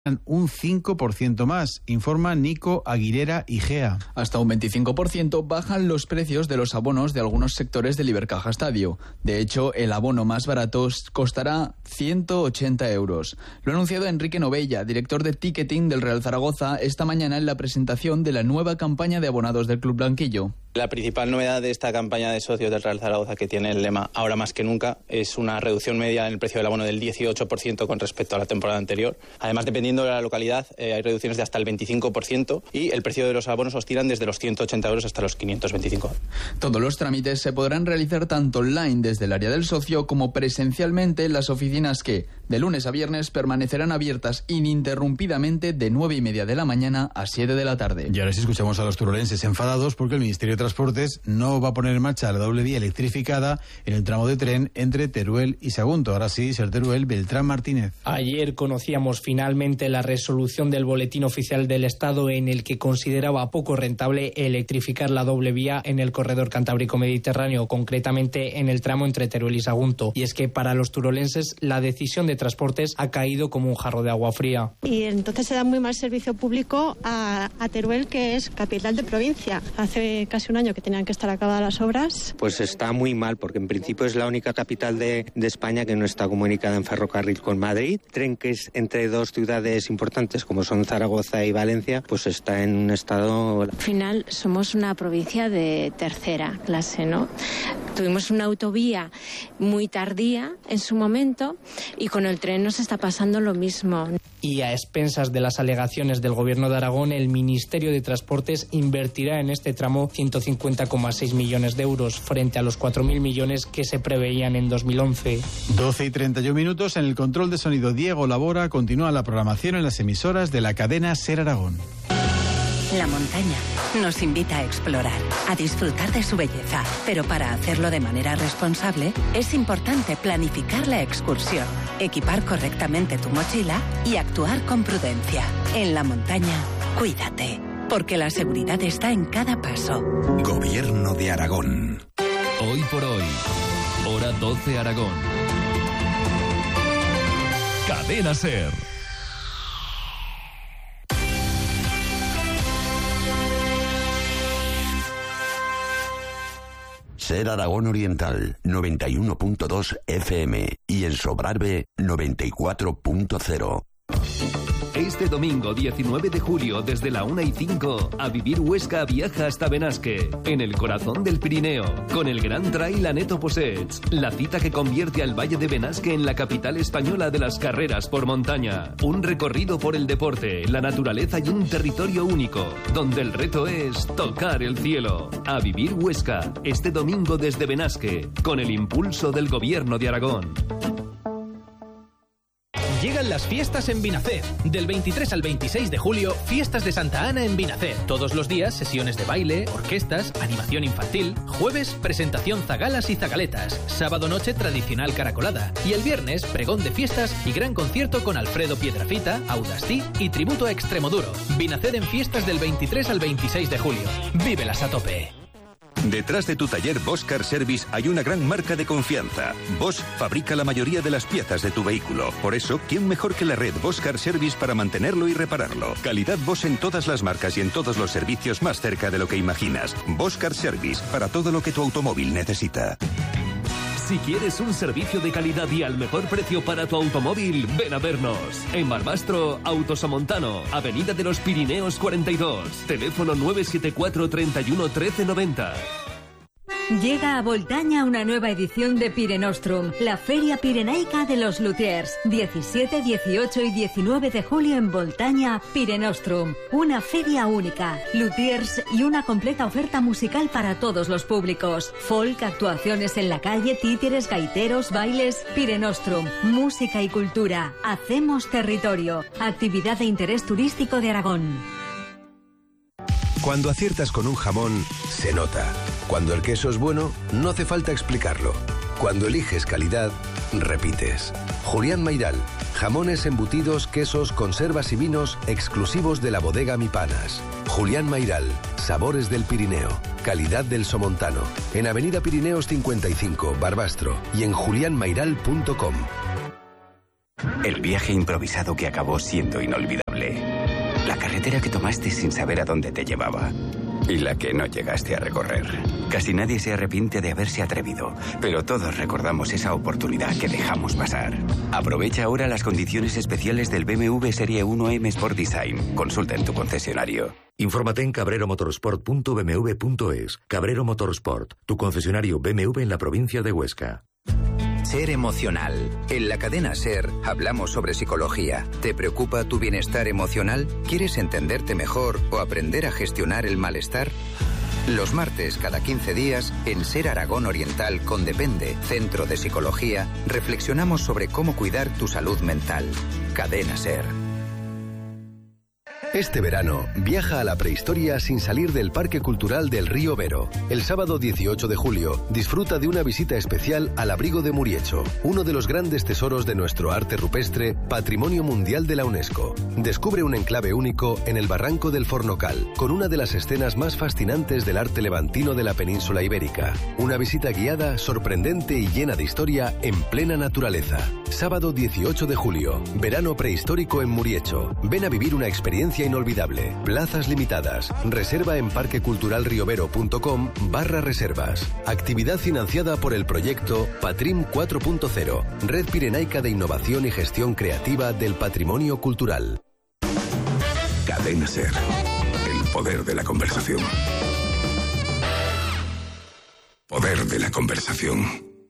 un 5% más, informa Nico Aguilera Igea. Hasta un 25% bajan los precios de los abonos de algunos sectores del Ibercaja Estadio. De hecho, el abono más barato costará 180 euros. Lo ha anunciado Enrique Novella, director de ticketing del Real Zaragoza, esta mañana en la presentación de la nueva campaña de abonados del Club Blanquillo. La principal novedad de esta campaña de socios del Real Zaragoza, que tiene el lema ahora más que nunca, es una reducción media en el precio del abono del 18% con respecto a la temporada anterior. Además, dependiendo de la localidad, hay reducciones de hasta el 25% y el precio de los abonos oscilan desde los 180 euros hasta los 525. Todos los trámites se podrán realizar tanto online desde el área del socio como presencialmente en las oficinas que, de lunes a viernes, permanecerán abiertas ininterrumpidamente de 9:30 de la mañana a 7 de la tarde. Y ahora sí escuchamos a los turolenses enfadados porque el Ministerio de Transportes no va a poner en marcha la doble vía electrificada en el tramo de tren entre Teruel y Sagunto. Ahora sí, ser Teruel, Beltrán Martínez. Ayer conocíamos finalmente la resolución del Boletín Oficial del Estado en el que consideraba poco rentable electrificar la doble vía en el corredor cantábrico-mediterráneo, concretamente en el tramo entre Teruel y Sagunto. Y es que para los turolenses la decisión de Transportes ha caído como un jarro de agua fría. Y entonces se da muy mal servicio público a Teruel, que es capital de provincia. Hace casi un año que tenían que estar acabadas las obras. Pues está muy mal, porque en principio es la única capital de España que no está comunicada en ferrocarril con Madrid. Tren que es entre dos ciudades importantes como son Zaragoza y Valencia, pues está en un estado... Al final somos una provincia de tercera clase, ¿no? Tuvimos una autovía muy tardía en su momento y con el tren nos está pasando lo mismo. Y a expensas de las alegaciones del Gobierno de Aragón, el Ministerio de Transportes invertirá en este tramo 150,6 millones de euros frente a los 4.000 millones que se preveían en 2011. 12:31. En el control de sonido, Diego Labora. Continúa la programación en las emisoras de la cadena SER Aragón. La montaña nos invita a explorar, a disfrutar de su belleza, pero para hacerlo de manera responsable es importante planificar la excursión, equipar correctamente tu mochila y actuar con prudencia. En la montaña, cuídate, porque la seguridad está en cada paso. Gobierno de Aragón. Hoy por hoy, hora 12 Aragón. Cadena SER. SER Aragón Oriental 91.2 FM y en Sobrarbe 94.0. Este domingo 19 de julio desde la 1:05 a Vivir Huesca viaja hasta Benasque, en el corazón del Pirineo, con el Gran Trail Aneto Possets, la cita que convierte al Valle de Benasque en la capital española de las carreras por montaña. Un recorrido por el deporte, la naturaleza y un territorio único, donde el reto es tocar el cielo. A Vivir Huesca, este domingo desde Benasque, con el impulso del Gobierno de Aragón. Llegan las fiestas en Binaced. Del 23 al 26 de julio, fiestas de Santa Ana en Binaced. Todos los días, sesiones de baile, orquestas, animación infantil. Jueves, presentación zagalas y zagaletas. Sábado noche, tradicional caracolada. Y el viernes, pregón de fiestas y gran concierto con Alfredo Piedrafita, Audastí y tributo a Extremoduro. Binaced en fiestas del 23 al 26 de julio. Vívelas a tope. Detrás de tu taller Bosch Car Service hay una gran marca de confianza. Bosch fabrica la mayoría de las piezas de tu vehículo. Por eso, ¿quién mejor que la red Bosch Car Service para mantenerlo y repararlo? Calidad Bosch en todas las marcas y en todos los servicios más cerca de lo que imaginas. Bosch Car Service, para todo lo que tu automóvil necesita. Si quieres un servicio de calidad y al mejor precio para tu automóvil, ven a vernos. En Barbastro, Autosomontano, Avenida de los Pirineos 42. Teléfono 974 31 13 90. Llega a Voltaña una nueva edición de Pirenostrum, la Feria Pirenaica de los Luthiers. 17, 18 y 19 de julio en Voltaña, Pirenostrum. Una feria única, luthiers y una completa oferta musical para todos los públicos. Folk, actuaciones en la calle, títeres, gaiteros, bailes. Pirenostrum, música y cultura. Hacemos territorio. Actividad de interés turístico de Aragón. Cuando aciertas con un jamón, se nota. Cuando el queso es bueno, no hace falta explicarlo. Cuando eliges calidad, repites. Julián Mayral, jamones, embutidos, quesos, conservas y vinos exclusivos de la bodega Mi Panas. Julián Mayral, sabores del Pirineo, calidad del Somontano. En Avenida Pirineos 55, Barbastro y en julianmayral.com. El viaje improvisado que acabó siendo inolvidable. La carretera que tomaste sin saber a dónde te llevaba. Y la que no llegaste a recorrer. Casi nadie se arrepiente de haberse atrevido, pero todos recordamos esa oportunidad que dejamos pasar. Aprovecha ahora las condiciones especiales del BMW Serie 1M Sport Design. Consulta en tu concesionario. Infórmate en cabreromotorsport.bmw.es. Cabrero Motorsport, tu concesionario BMW en la provincia de Huesca. Ser emocional. En la cadena SER hablamos sobre psicología. ¿Te preocupa tu bienestar emocional? ¿Quieres entenderte mejor o aprender a gestionar el malestar? Los martes, cada 15 días, en SER Aragón Oriental con Depende, Centro de Psicología, reflexionamos sobre cómo cuidar tu salud mental. Cadena SER. Este verano, viaja a la prehistoria sin salir del Parque Cultural del Río Vero. El sábado 18 de julio, disfruta de una visita especial al Abrigo de Muriecho, uno de los grandes tesoros de nuestro arte rupestre, Patrimonio Mundial de la UNESCO. Descubre un enclave único en el Barranco del Fornocal, con una de las escenas más fascinantes del arte levantino de la península ibérica. Una visita guiada, sorprendente y llena de historia en plena naturaleza. Sábado 18 de julio, verano prehistórico en Muriecho. Ven a vivir una experiencia inolvidable. Plazas limitadas. Reserva en parqueculturalriovero.com/reservas. Actividad financiada por el proyecto Patrim 4.0, Red Pirenaica de Innovación y Gestión Creativa del Patrimonio Cultural. Cadena SER. El poder de la conversación. Poder de la conversación.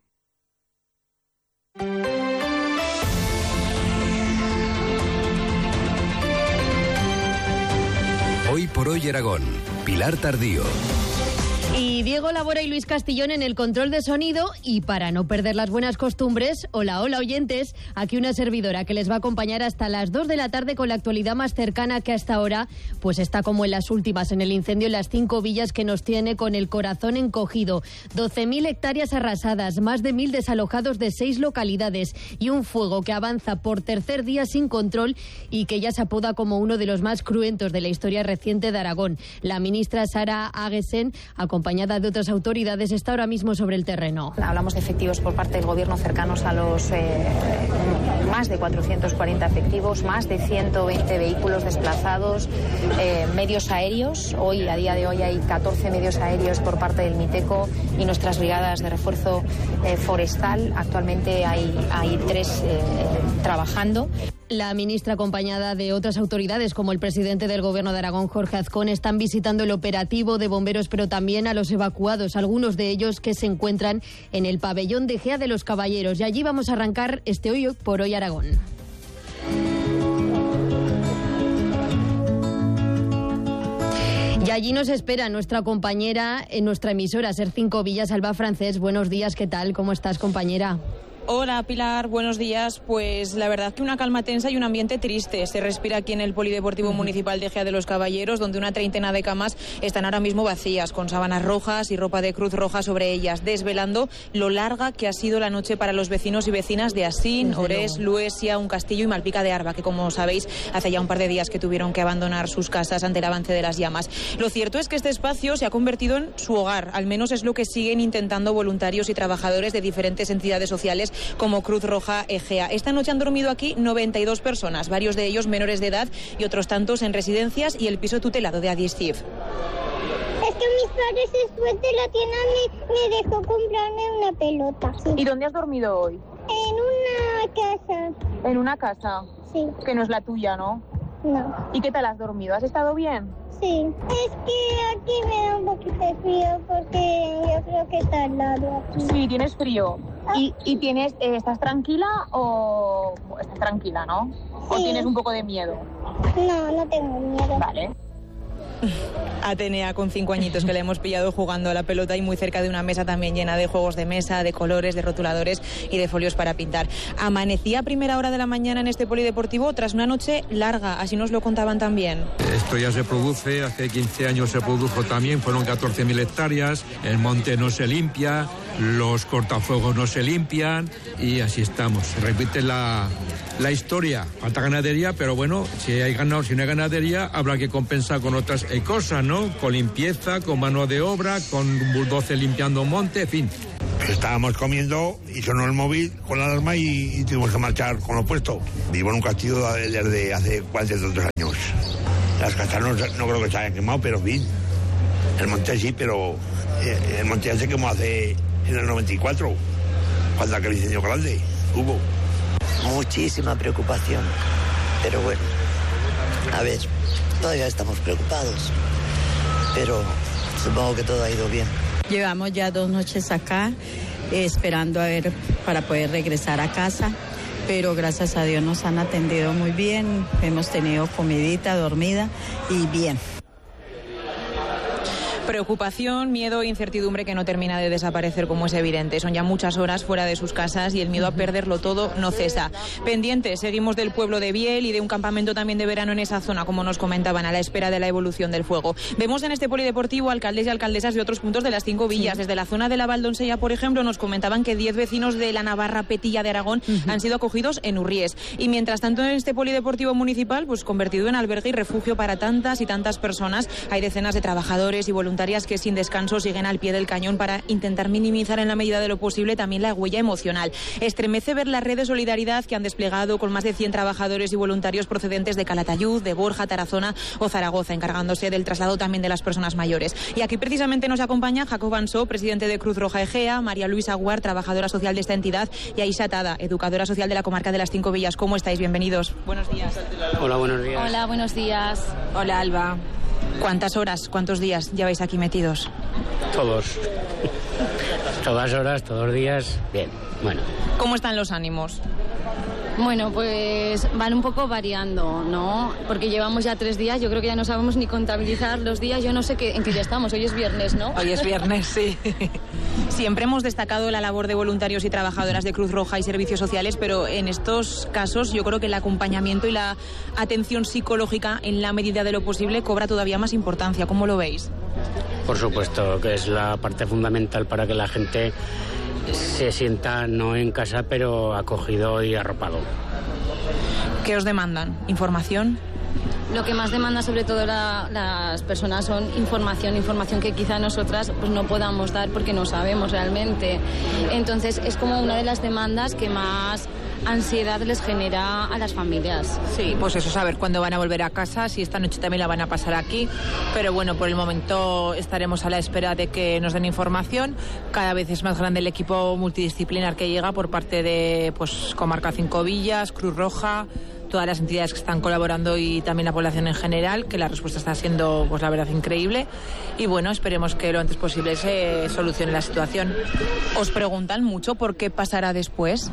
Hoy por hoy Aragón. Pilar Tardío. Y Diego Labora y Luis Castillón en el control de sonido. Y para no perder las buenas costumbres, hola oyentes, aquí una servidora que les va a acompañar hasta las 2 de la tarde con la actualidad más cercana que hasta ahora pues está como en las últimas, en el incendio en las 5 villas que nos tiene con el corazón encogido. 12.000 hectáreas arrasadas, más de 1.000 desalojados de 6 localidades y un fuego que avanza por tercer día sin control y que ya se apoda como uno de los más cruentos de la historia reciente de Aragón. La ministra Sara Agesen, acompañada de otras autoridades, está ahora mismo sobre el terreno. Hablamos de efectivos por parte del Gobierno cercanos a los más de 440 efectivos, más de 120 vehículos desplazados, medios aéreos. Hoy, a día de hoy, hay 14 medios aéreos por parte del MITECO y nuestras brigadas de refuerzo forestal. Actualmente hay 3 trabajando. La ministra, acompañada de otras autoridades como el presidente del Gobierno de Aragón, Jorge Azcón, están visitando el operativo de bomberos, pero también a los evacuados, algunos de ellos que se encuentran en el pabellón de Gea de los Caballeros. Y allí vamos a arrancar este Hoy por Hoy Aragón. Y allí nos espera nuestra compañera en nuestra emisora SER 5 Villas, Alba Francés. Buenos días, ¿qué tal? ¿Cómo estás, compañera? Hola Pilar, buenos días. Pues la verdad que una calma tensa y un ambiente triste se respira aquí en el Polideportivo Municipal de Gea de los Caballeros, donde una treintena de camas están ahora mismo vacías, con sábanas rojas y ropa de cruz roja sobre ellas, desvelando lo larga que ha sido la noche para los vecinos y vecinas de Asín, Orés, Luesia, Un Castillo y Malpica de Arba, que como sabéis hace ya un par de días que tuvieron que abandonar sus casas ante el avance de las llamas. Lo cierto es que este espacio se ha convertido en su hogar, al menos es lo que siguen intentando voluntarios y trabajadores de diferentes entidades sociales como Cruz Roja Egea. Esta noche han dormido aquí 92 personas, varios de ellos menores de edad y otros tantos en residencias y el piso tutelado de Adiscif. Es que mis padres después de la tienda me dejó comprarme una pelota. Sí. ¿Y dónde has dormido hoy? En una casa. ¿En una casa? Sí. Que no es la tuya, ¿no? No. ¿Y qué tal has dormido? ¿Has estado bien? Sí. Es que aquí me da un poquito de frío porque yo creo que está al lado aquí. Sí, tienes frío. ¿Y tienes, estás tranquila o estás tranquila, no? ¿O tienes un poco de miedo? No, no tengo miedo. Vale. Atenea, con 5 añitos, que le hemos pillado jugando a la pelota y muy cerca de una mesa también llena de juegos de mesa, de colores, de rotuladores y de folios para pintar. Amanecía a primera hora de la mañana en este polideportivo tras una noche larga, así nos lo contaban también. Esto ya se produce, hace 15 años se produjo también, fueron 14.000 hectáreas, el monte no se limpia, los cortafuegos no se limpian y así estamos. Se repite la historia. Falta ganadería, pero bueno, si no hay ganadería habrá que compensar con otras cosas, ¿no? Con limpieza, con mano de obra, con un bulldozer limpiando monte, en fin. Estábamos comiendo y sonó el móvil con la alarma y tuvimos que marchar con lo puesto. Vivo en un castillo desde hace 42 años. Las casas no creo que se hayan quemado, pero en fin. El monte sí, pero el monte ya se quemó en el 94, cuando aquel incendio grande hubo. Muchísima preocupación, pero bueno, a ver, todavía estamos preocupados, pero supongo que todo ha ido bien. Llevamos ya 2 noches acá, esperando a ver para poder regresar a casa, pero gracias a Dios nos han atendido muy bien, hemos tenido comidita, dormida y bien. Preocupación, miedo e incertidumbre que no termina de desaparecer, como es evidente. Son ya muchas horas fuera de sus casas y el miedo a perderlo todo no cesa. Pendientes, seguimos del pueblo de Biel y de un campamento también de verano en esa zona, como nos comentaban, a la espera de la evolución del fuego. Vemos en este polideportivo alcaldes y alcaldesas de otros puntos de las 5 villas. Desde la zona de la Valdonsella, por ejemplo, nos comentaban que 10 vecinos de la Navarra Petilla de Aragón han sido acogidos en Urries. Y mientras tanto, en este polideportivo municipal, pues convertido en albergue y refugio para tantas y tantas personas, hay decenas de trabajadores y voluntarios que sin descanso siguen al pie del cañón para intentar minimizar en la medida de lo posible también la huella emocional. Estremece ver la red de solidaridad que han desplegado con más de 100 trabajadores y voluntarios procedentes de Calatayud, de Borja, Tarazona o Zaragoza, encargándose del traslado también de las personas mayores. Y aquí precisamente nos acompaña Jacob Ansó, presidente de Cruz Roja Egea, María Luisa Aguar, trabajadora social de esta entidad, y Aisha Tada, educadora social de la comarca de las 5 villas. ¿Cómo estáis? Bienvenidos. Buenos días. Hola, buenos días. Hola, buenos días. Hola, Alba. ¿Cuántas horas, cuántos días lleváis aquí metidos? Todos. Todas horas, todos los días. Bien, bueno. ¿Cómo están los ánimos? Bueno, pues van un poco variando, ¿no? Porque llevamos ya 3 días, yo creo que ya no sabemos ni contabilizar los días, yo no sé en qué día estamos, hoy es viernes, ¿no? Hoy es viernes, sí. Siempre hemos destacado la labor de voluntarios y trabajadoras de Cruz Roja y servicios sociales, pero en estos casos yo creo que el acompañamiento y la atención psicológica, en la medida de lo posible, cobra todavía más importancia. ¿Cómo lo veis? Por supuesto, que es la parte fundamental para que la gente se sienta no en casa, pero acogido y arropado. ¿Qué os demandan? ¿Información? Lo que más demanda sobre todo las personas son información que quizá nosotras pues no podamos dar porque no sabemos realmente. Entonces es como una de las demandas que más ansiedad les genera a las familias. Sí, pues eso, saber cuándo van a volver a casa, si esta noche también la van a pasar aquí, pero bueno, por el momento estaremos a la espera de que nos den información. Cada vez es más grande el equipo multidisciplinar que llega por parte de pues Comarca 5 Villas, Cruz Roja, todas las entidades que están colaborando y también la población en general, que la respuesta está siendo, pues la verdad, increíble. Y bueno, esperemos que lo antes posible se solucione la situación. ¿Os preguntan mucho por qué pasará después?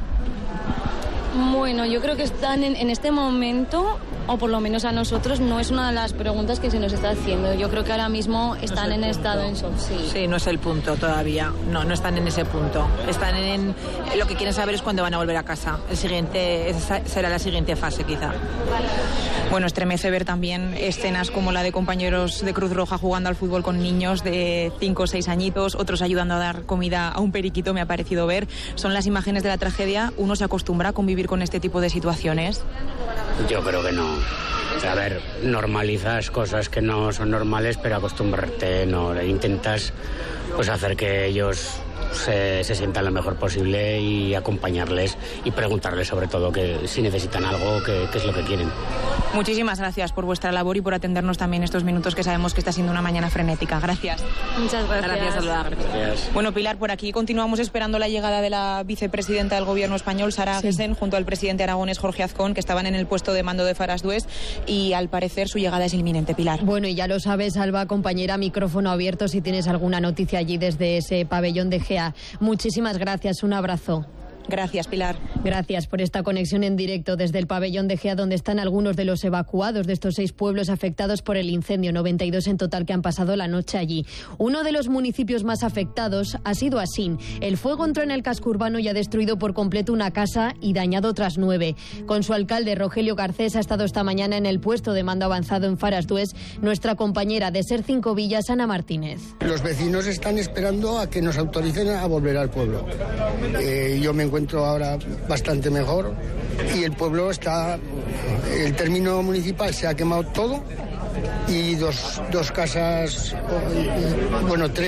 Bueno, yo creo que están en este momento, o por lo menos a nosotros, no es una de las preguntas que se nos está haciendo. Yo creo que ahora mismo están en estado en shock. Sí, no es el punto todavía. No están en ese punto. Están en lo que quieren saber es cuándo van a volver a casa. Esa será la siguiente fase, quizá. Bueno, estremece ver también escenas como la de compañeros de Cruz Roja jugando al fútbol con niños de 5 o 6 añitos, otros ayudando a dar comida a un periquito, me ha parecido ver. Son las imágenes de la tragedia. ¿Uno se acostumbra a convivir con este tipo de situaciones? Yo creo que no. A ver, normalizas cosas que no son normales, pero acostumbrarte no. Intentas pues hacer que ellos se sientan lo mejor posible y acompañarles y preguntarles sobre todo que si necesitan algo, qué es lo que quieren. Muchísimas gracias por vuestra labor y por atendernos también estos minutos que sabemos que está siendo una mañana frenética. Gracias. Muchas gracias. Gracias, Alba. Gracias. Bueno, Pilar, por aquí continuamos esperando la llegada de la vicepresidenta del gobierno español, Sara Gessen, junto al presidente aragonés, Jorge Azcón, que estaban en el puesto de mando de Farasdués, y al parecer su llegada es inminente, Pilar. Bueno, y ya lo sabes, Alba, compañera, micrófono abierto si tienes alguna noticia allí desde ese pabellón de Egea. Muchísimas gracias, un abrazo. Gracias, Pilar. Gracias por esta conexión en directo desde el pabellón de Egea, donde están algunos de los evacuados de estos 6 pueblos afectados por el incendio, 92 en total que han pasado la noche allí. Uno de los municipios más afectados ha sido Asín. El fuego entró en el casco urbano y ha destruido por completo una casa y dañado otras 9. Con su alcalde, Rogelio Garcés, ha estado esta mañana en el puesto de mando avanzado en Farasdués nuestra compañera de Ser 5 Villas, Ana Martínez. Los vecinos están esperando a que nos autoricen a volver al pueblo. Yo me encuentro ahora bastante mejor y el pueblo está, el término municipal se ha quemado todo y dos casas, bueno, 3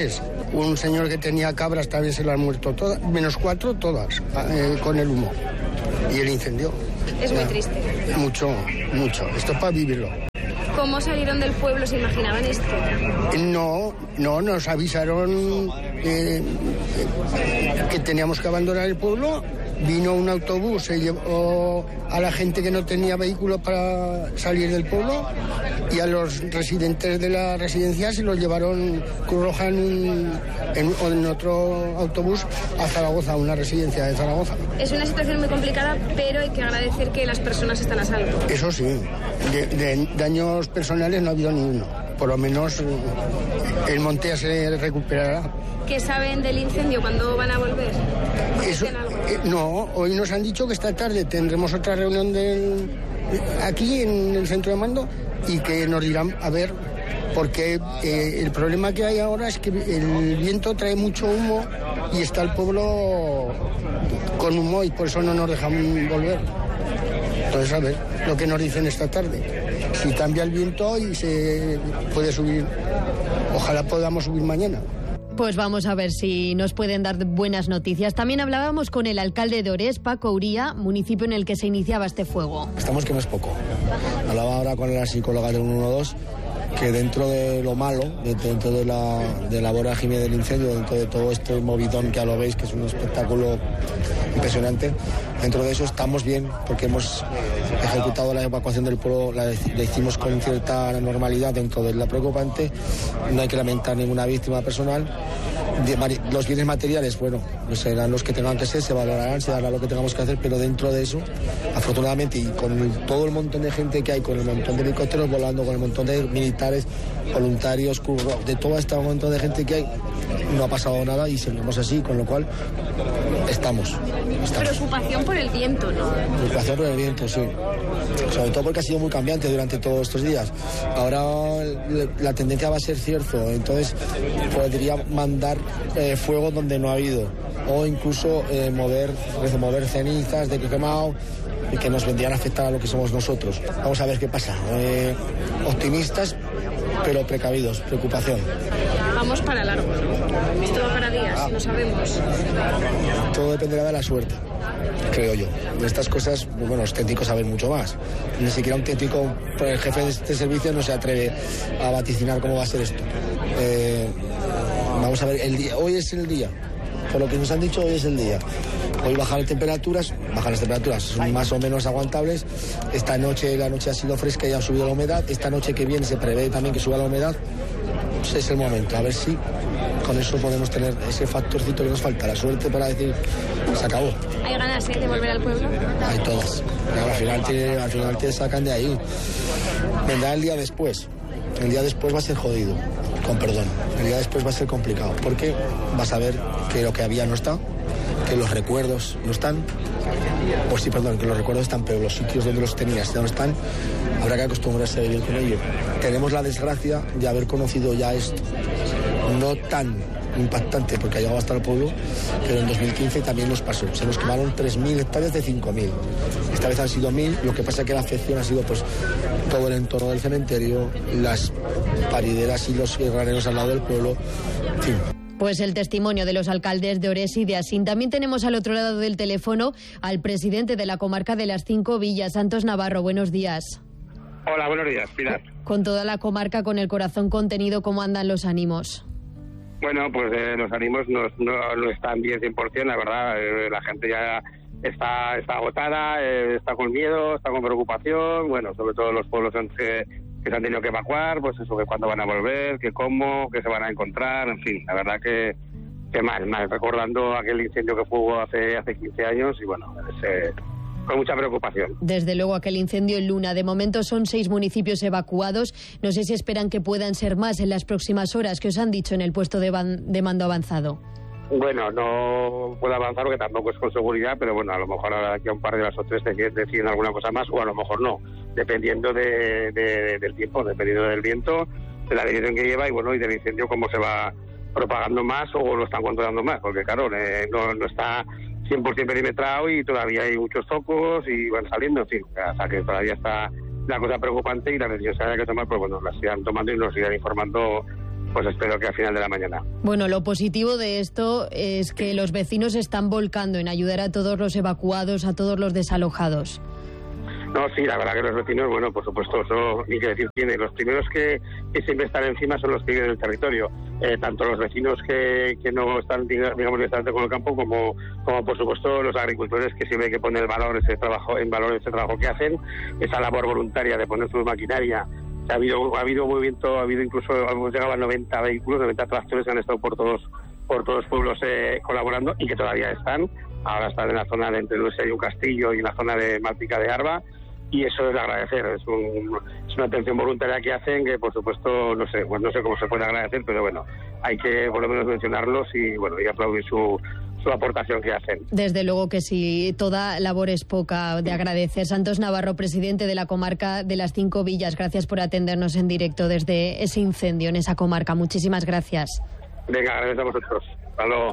Un señor que tenía cabras también se las han muerto todas, menos 4 todas, con el humo y el incendio. Es muy triste. Mucho. Esto es para vivirlo. ¿Cómo salieron del pueblo? ¿Se imaginaban esto? No, nos avisaron que teníamos que abandonar el pueblo. Vino un autobús, se llevó a la gente que no tenía vehículo para salir del pueblo y a los residentes de la residencia se los llevaron Cruz Roja en otro autobús a Zaragoza, una residencia de Zaragoza. Es una situación muy complicada, pero hay que agradecer que las personas están a salvo. Eso sí, de daños personales no ha habido ninguno. Por lo menos el monte ya se recuperará. ¿Qué saben del incendio? ¿Cuándo van a volver? Eso, no, hoy nos han dicho que esta tarde tendremos otra reunión aquí en el centro de mando y que nos dirán a ver, porque el problema que hay ahora es que el viento trae mucho humo y está el pueblo con humo y por eso no nos dejan volver. Entonces, a ver lo que nos dicen esta tarde. Si cambia el viento y se puede subir, ojalá podamos subir mañana. Pues vamos a ver si nos pueden dar buenas noticias. También hablábamos con el alcalde de Orés, Paco Uría, municipio en el que se iniciaba este fuego. Estamos que no es poco. Hablaba ahora con la psicóloga del 112, que dentro de lo malo, dentro de la vorágine del incendio, dentro de todo este movidón que ya lo veis, que es un espectáculo impresionante, dentro de eso estamos bien, porque hemos ejecutado la evacuación del pueblo, la hicimos con cierta normalidad dentro de la preocupante, no hay que lamentar ninguna víctima personal. Los bienes materiales, bueno, pues serán los que tengan que ser, se valorarán, se dará lo que tengamos que hacer, pero dentro de eso, afortunadamente, y con todo el montón de gente que hay, con el montón de helicópteros volando, con el montón de militares, voluntarios, de todo este montón de gente que hay, no ha pasado nada y seguimos así, con lo cual estamos. Preocupación por el viento, ¿no? Preocupación por el viento, sí. Sobre todo porque ha sido muy cambiante durante todos estos días. Ahora la tendencia va a ser cierzo, entonces podría mandar fuego donde no ha habido, o incluso mover cenizas de que quemado y que nos vendrían a afectar a lo que somos nosotros. Vamos a ver qué pasa. Optimistas, pero precavidos, preocupación. Vamos para largo, ¿no? Esto va para días, no sabemos. Todo dependerá de la suerte, creo yo. En estas cosas, bueno, los técnicos saben mucho más. Ni siquiera un técnico, el jefe de este servicio no se atreve a vaticinar cómo va a ser esto. Vamos a ver, hoy es el día. Por lo que nos han dicho, hoy es el día. Hoy bajan las temperaturas, son más o menos aguantables. Esta noche, la noche ha sido fresca y ha subido la humedad. Esta noche que viene se prevé también que suba la humedad. Pues es el momento, a ver si con eso podemos tener ese factorcito que nos falta, la suerte para decir, se acabó. ¿Hay ganas de volver al pueblo? Hay todas. Al final te sacan de ahí. Vendrá el día después. El día después va a ser jodido, con perdón. El día después va a ser complicado, porque vas a ver que lo que había no está, que los recuerdos no están, que los recuerdos están, pero los sitios donde los tenías ya no están, habrá que acostumbrarse a vivir con ello. Tenemos la desgracia de haber conocido ya esto, no tan impactante porque ha llegado hasta el pueblo, pero en 2015 también nos pasó. Se nos quemaron 3.000 hectáreas de 5.000. Esta vez han sido 1.000, lo que pasa es que la afección ha sido pues todo el entorno del cementerio, las parideras y los graneros al lado del pueblo, en fin. Pues el testimonio de los alcaldes de Orés y de Asín. También tenemos al otro lado del teléfono al presidente de la comarca de las 5 Villas, Santos Navarro. Buenos días. Hola, buenos días, Pilar. Con toda la comarca con el corazón contenido, ¿cómo andan los ánimos? Bueno, pues los ánimos no están bien 100%, la verdad. La gente ya está agotada, está con miedo, está con preocupación. Bueno, sobre todo los pueblos que se han tenido que evacuar, pues eso, que cuándo van a volver, que cómo, que se van a encontrar, en fin. La verdad que mal, recordando aquel incendio que hubo hace 15 años y bueno, con mucha preocupación. Desde luego aquel incendio en Luna. De momento son 6 municipios evacuados. No sé si esperan que puedan ser más en las próximas horas. ¿Qué os han dicho en el puesto de mando avanzado? Bueno, no puedo avanzar porque tampoco es con seguridad, pero bueno, a lo mejor ahora aquí a un par de horas o 3 deciden alguna cosa más o a lo mejor no, dependiendo del tiempo, dependiendo del viento, de la dirección que lleva y bueno, y del incendio cómo se va propagando más o lo están controlando más, porque claro, no está 100% perimetrado y todavía hay muchos focos y van saliendo, en fin, o sea que todavía está la cosa preocupante y la decisión que hay que tomar, pues bueno, la sigan tomando y nos sigan informando pues espero que al final de la mañana. Bueno, lo positivo de esto es que los vecinos se están volcando en ayudar a todos los evacuados, a todos los desalojados. No, sí, la verdad que los vecinos, bueno, por supuesto, eso ni que decir tiene. Los primeros que siempre están encima son los que viven en el territorio. Tanto los vecinos que no están, digamos, directamente con el campo, como por supuesto los agricultores, que siempre hay que poner ese trabajo que hacen, esa labor voluntaria de poner su maquinaria. Ha habido movimiento, incluso, hemos llegado a 90 vehículos, 90 tractores que han estado por todos los pueblos colaborando y que todavía están. Ahora están en la zona de entre Luesa y un Castillo y en la zona de Malpica de Arba, y eso es de agradecer. Es una atención voluntaria que hacen que, por supuesto, no sé cómo se puede agradecer, pero bueno, hay que por lo menos mencionarlos y aplaudir su aportación que hacen. Desde luego que sí, toda labor es poca de agradecer. Santos Navarro, presidente de la comarca de las 5 Villas, gracias por atendernos en directo desde ese incendio en esa comarca. Muchísimas gracias. Venga, gracias a vosotros. Hasta luego.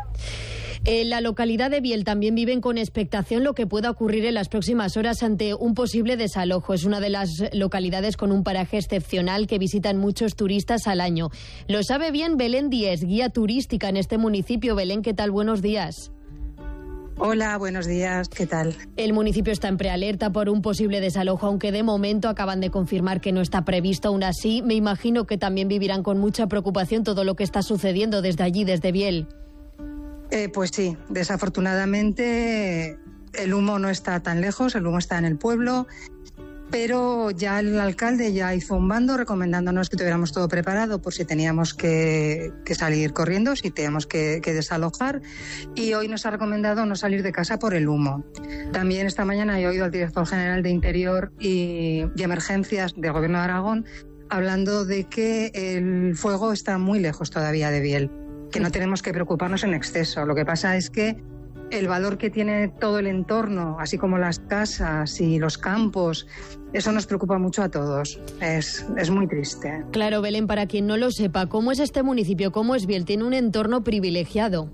En la localidad de Biel también viven con expectación lo que pueda ocurrir en las próximas horas ante un posible desalojo. Es una de las localidades con un paraje excepcional que visitan muchos turistas al año. Lo sabe bien Belén Díez, guía turística en este municipio. Belén, ¿qué tal? Buenos días. Hola, buenos días, ¿qué tal? El municipio está en prealerta por un posible desalojo, aunque de momento acaban de confirmar que no está previsto. Aún así, me imagino que también vivirán con mucha preocupación todo lo que está sucediendo desde allí, desde Biel. Pues sí, desafortunadamente el humo no está tan lejos, el humo está en el pueblo, pero ya el alcalde ya hizo un bando recomendándonos que tuviéramos todo preparado por si teníamos que salir corriendo, si teníamos que desalojar, y hoy nos ha recomendado no salir de casa por el humo. También esta mañana he oído al director general de Interior y Emergencias del Gobierno de Aragón hablando de que el fuego está muy lejos todavía de Biel, que no tenemos que preocuparnos en exceso. Lo que pasa es que el valor que tiene todo el entorno, así como las casas y los campos, eso nos preocupa mucho a todos. Es muy triste. Claro, Belén, para quien no lo sepa, ¿cómo es este municipio? ¿Cómo es Biel? Tiene un entorno privilegiado.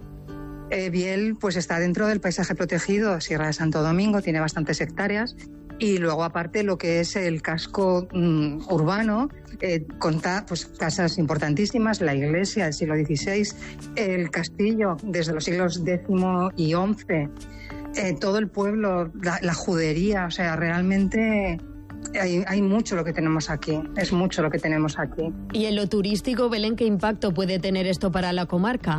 Biel pues está dentro del paisaje protegido Sierra de Santo Domingo, tiene bastantes hectáreas. Y luego, aparte, lo que es el casco urbano, conta pues casas importantísimas, la iglesia del siglo XVI, el castillo desde los siglos X y XI, todo el pueblo, la judería, o sea, realmente hay mucho lo que tenemos aquí, es mucho lo que tenemos aquí. ¿Y en lo turístico, Belén, qué impacto puede tener esto para la comarca?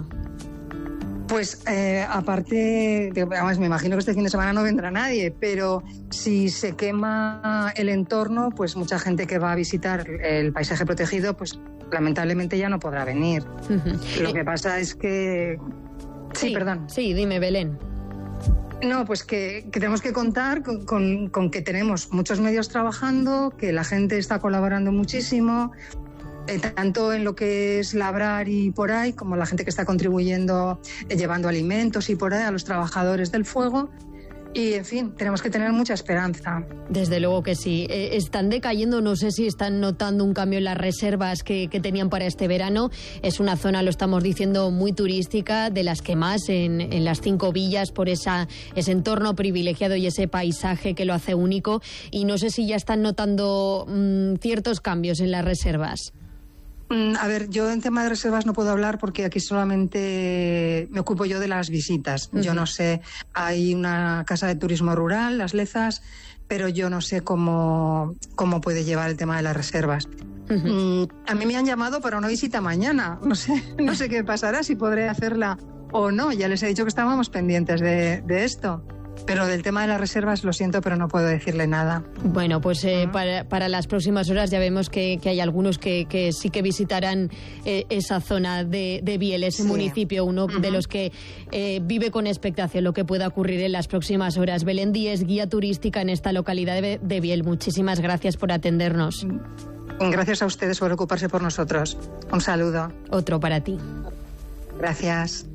Pues aparte, además me imagino que este fin de semana no vendrá nadie, pero si se quema el entorno, pues mucha gente que va a visitar el paisaje protegido, pues lamentablemente ya no podrá venir. Lo que pasa es que... Sí, perdón. Sí, dime, Belén. No, pues que tenemos que contar con que tenemos muchos medios trabajando, que la gente está colaborando muchísimo, tanto en lo que es labrar y por ahí, como la gente que está contribuyendo, llevando alimentos y por ahí a los trabajadores del fuego. Y, en fin, tenemos que tener mucha esperanza. Desde luego que sí. Están decayendo, no sé si están notando un cambio en las reservas que tenían para este verano. Es una zona, lo estamos diciendo, muy turística, de las que más en las 5 villas, por ese entorno privilegiado y ese paisaje que lo hace único. Y no sé si ya están notando ciertos cambios en las reservas. A ver, yo en tema de reservas no puedo hablar porque aquí solamente me ocupo yo de las visitas. Yo no sé, hay una casa de turismo rural, Las Lezas, pero yo no sé cómo puede llevar el tema de las reservas. A mí me han llamado para una visita mañana. No sé qué pasará, si podré hacerla o no. Ya les he dicho que estábamos pendientes de esto. Pero del tema de las reservas, lo siento, pero no puedo decirle nada. Bueno, pues para las próximas horas ya vemos que hay algunos que sí que visitarán esa zona de Biel, ese municipio, uno de los que vive con expectación lo que pueda ocurrir en las próximas horas. Belén Díez, guía turística en esta localidad de Biel. Muchísimas gracias por atendernos. Gracias a ustedes por ocuparse por nosotros. Un saludo. Otro para ti. Gracias.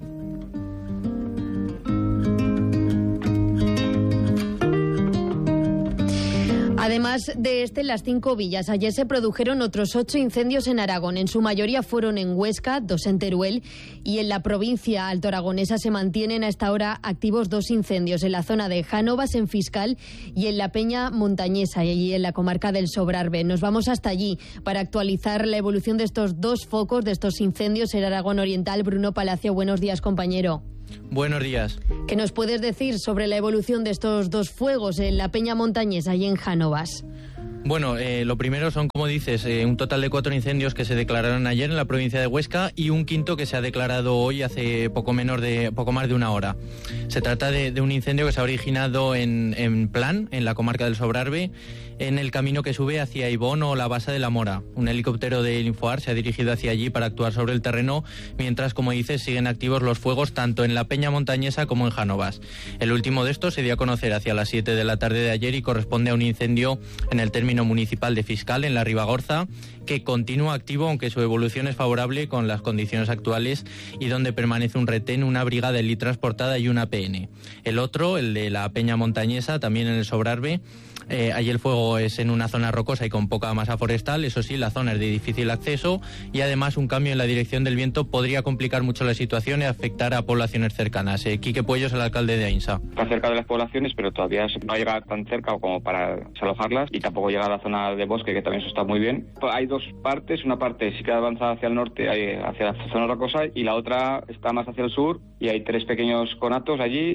Además de en las 5 villas, ayer se produjeron otros 8 incendios en Aragón. En su mayoría fueron en Huesca, 2 en Teruel, y en la provincia altoaragonesa se mantienen a esta hora activos 2 incendios en la zona de Jánovas, en Fiscal, y en la Peña Montañesa, y en la comarca del Sobrarbe. Nos vamos hasta allí para actualizar la evolución de estos 2 focos, de estos incendios en Aragón Oriental. Bruno Palacio, buenos días, compañero. Buenos días. ¿Qué nos puedes decir sobre la evolución de estos 2 fuegos en la Peña Montañesa y en Jánovas? Bueno, lo primero son, como dices, un total de 4 incendios que se declararon ayer en la provincia de Huesca y un quinto que se ha declarado hoy hace poco más de una hora. Se trata de un incendio que se ha originado en Plan, en la comarca del Sobrarbe, en el camino que sube hacia Ibón o la Basa de la Mora. Un helicóptero del Infoar se ha dirigido hacia allí para actuar sobre el terreno, mientras, como dices, siguen activos los fuegos tanto en la Peña Montañesa como en Jánovas. El último de estos se dio a conocer hacia las 7 de la tarde de ayer y corresponde a un incendio en el término municipal de Fiscal, en la Ribagorza, que continúa activo, aunque su evolución es favorable con las condiciones actuales, y donde permanece un retén, una brigada ELI transportada y una PN. El otro, el de la Peña Montañesa, también en el Sobrarbe, allí el fuego es en una zona rocosa y con poca masa forestal. Eso sí, la zona es de difícil acceso y además un cambio en la dirección del viento podría complicar mucho la situación y afectar a poblaciones cercanas. Quique Puellos, el alcalde de Ainsa. Está cerca de las poblaciones, pero todavía no llega tan cerca como para desalojarlas, y tampoco llega a la zona de bosque, que también eso está muy bien. Hay 2 partes, una parte sí que avanza hacia el norte, hacia la zona rocosa, y la otra está más hacia el sur, y hay 3 pequeños conatos allí,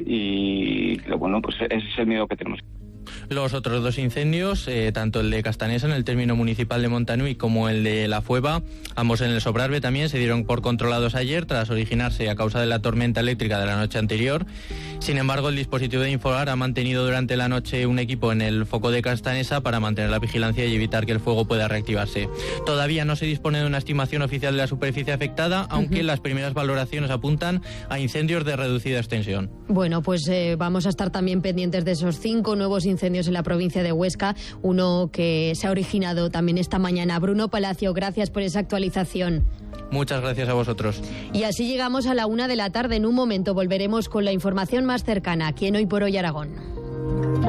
y bueno, pues ese es el miedo que tenemos. Los otros 2 incendios, tanto el de Castanesa en el término municipal de Montanui como el de La Fueva, ambos en el Sobrarbe también, se dieron por controlados ayer tras originarse a causa de la tormenta eléctrica de la noche anterior. Sin embargo, el dispositivo de Infoar ha mantenido durante la noche un equipo en el foco de Castanesa para mantener la vigilancia y evitar que el fuego pueda reactivarse. Todavía no se dispone de una estimación oficial de la superficie afectada, aunque las primeras valoraciones apuntan a incendios de reducida extensión. Bueno, pues vamos a estar también pendientes de esos 5 nuevos incendios en la provincia de Huesca, uno que se ha originado también esta mañana. Bruno Palacio, gracias por esa actualización. Muchas gracias a vosotros. Y así llegamos a la 1 de la tarde. En un momento volveremos con la información más cercana aquí en Hoy por Hoy Aragón.